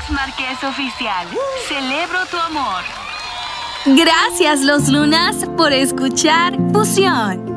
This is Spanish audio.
Alex Márquez Oficial. Celebro tu amor. Gracias, Los Lunas, por escuchar Fusión.